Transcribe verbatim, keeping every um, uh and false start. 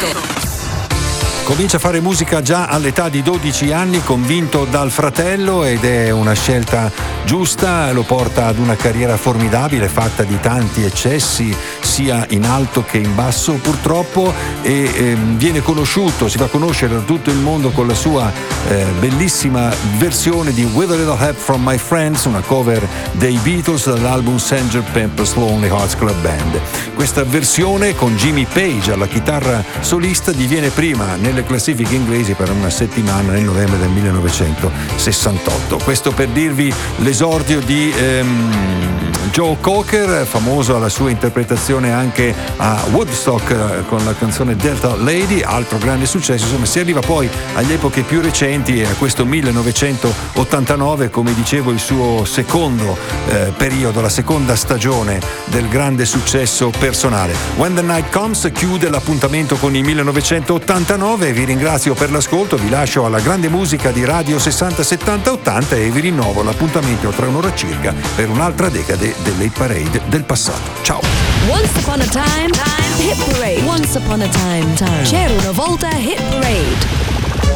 Comincia a fare musica già all'età di dodici anni, convinto dal fratello, ed è una scelta giusta, lo porta ad una carriera formidabile fatta di tanti eccessi sia in alto che in basso purtroppo, e eh, viene conosciuto, si fa conoscere da tutto il mondo con la sua eh, bellissima versione di With a Little Help from My Friends, una cover dei Beatles dall'album sergeant Pepper's Lonely Hearts Club Band. Questa versione con Jimmy Page alla chitarra solista diviene prima nelle classifiche inglesi per una settimana nel novembre del millenovecentosessantotto. Questo per dirvi l'esordio di ehm, Joe Cocker, famoso alla sua interpretazione anche a Woodstock eh, con la canzone Delta Lady, altro grande successo. Insomma, si arriva poi agli epoche più recenti e a questo millenovecentottantanove, come dicevo, il suo secondo eh, periodo, la seconda stagione del grande successo personale. When the Night Comes chiude l'appuntamento con il millenovecentottantanove. Vi ringrazio per l'ascolto, vi lascio alla grande musica di Radio sessanta settanta ottanta e vi rinnovo l'appuntamento tra un'ora circa per un'altra decade delle hit parade del passato. Ciao! Once upon a time, time, hit parade. Once upon a time, time. C'era una volta hit parade.